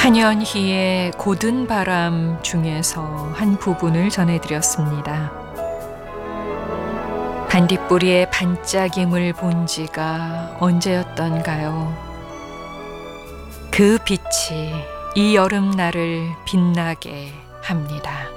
한현희의 고든 바람 중에서 한 부분을 전해드렸습니다. 반딧불이의 반짝임을 본 지가 언제였던가요? 그 빛이 이 여름날을 빛나게 합니다.